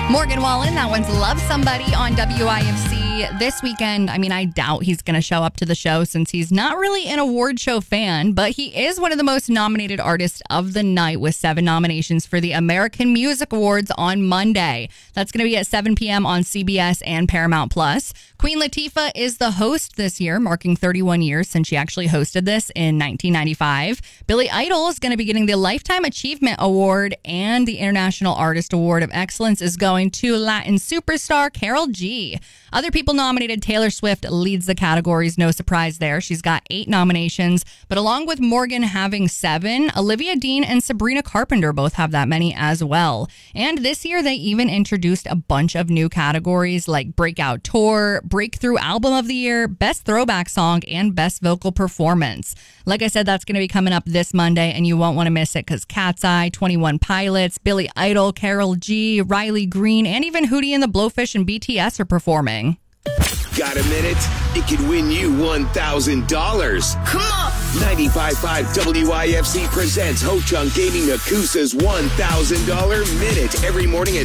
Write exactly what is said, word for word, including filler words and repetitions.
Morgan Wallen, that one's Love Somebody on W I F C. This weekend, I mean, I doubt he's going to show up to the show since he's not really an award show fan, but he is one of the most nominated artists of the night with seven nominations for the American Music Awards on Monday. That's going to be at seven p.m. on C B S and Paramount Plus. Queen Latifah is the host this year, marking thirty-one years since she actually hosted this in nineteen ninety-five. Billy Idol is going to be getting the Lifetime Achievement Award, and the International Artist Award of Excellence is going to Latin superstar Karol G. Other people nominated, Taylor Swift leads the categories. No surprise there. She's got eight nominations, but along with Morgan having seven, Olivia Dean and Sabrina Carpenter both have that many as well. And this year, they even introduced a bunch of new categories like Breakout Tour, Breakthrough Album of the Year, Best Throwback Song, and Best Vocal Performance. Like I said, that's going to be coming up this Monday, and you won't want to miss it because Cat's Eye, twenty-one Pilots, Billy Idol, Karol G, Riley Green, and even Hootie and the Blowfish and B T S are performing. Got a minute? It could win you one thousand dollars. Come on! ninety-five point five W I F C presents Ho Chunk Gaming Nakusa's one thousand dollars Minute every morning at